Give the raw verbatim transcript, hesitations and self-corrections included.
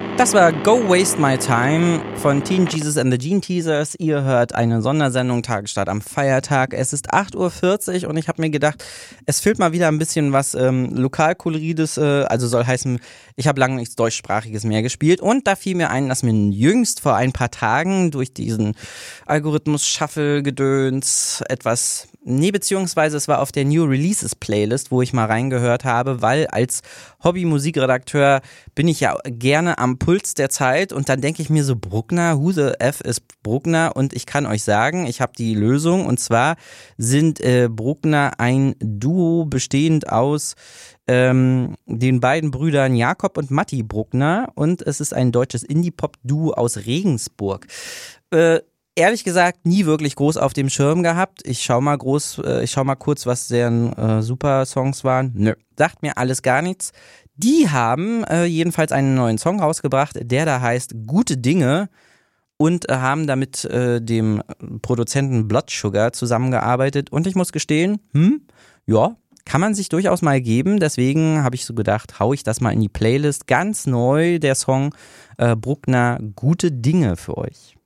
Das war Go Waste My Time von Teen Jesus and the Gene Teasers. Ihr hört eine Sondersendung Tagesstart am Feiertag. Es ist acht Uhr vierzig und ich habe mir gedacht, es fehlt mal wieder ein bisschen was ähm, Lokalkolorides, äh, also soll heißen, ich habe lange nichts Deutschsprachiges mehr gespielt und da fiel mir ein, dass mir jüngst vor ein paar Tagen durch diesen Algorithmus-Shuffle-Gedöns etwas, nee, beziehungsweise es war auf der New Releases Playlist, wo ich mal reingehört habe, weil als Hobby-Musikredakteur bin ich ja gerne am Puls der Zeit und dann denke ich mir so, Bruckner, who the F ist Bruckner? Und ich kann euch sagen, ich habe die Lösung und zwar sind äh, Bruckner ein Duo bestehend aus ähm, den beiden Brüdern Jakob und Matti Bruckner und es ist ein deutsches Indie-Pop-Duo aus Regensburg. Äh, Ehrlich gesagt, nie wirklich groß auf dem Schirm gehabt. Ich schau mal groß, äh, ich schau mal kurz, was deren äh, super Songs waren. Nö, sagt mir alles gar nichts. Die haben äh, jedenfalls einen neuen Song rausgebracht, der da heißt Gute Dinge und äh, haben damit äh, dem Produzenten Blood Sugar zusammengearbeitet. Und ich muss gestehen, hm, ja, kann man sich durchaus mal geben. Deswegen habe ich so gedacht, hau ich das mal in die Playlist. Ganz neu, der Song äh, Bruckner Gute Dinge für euch.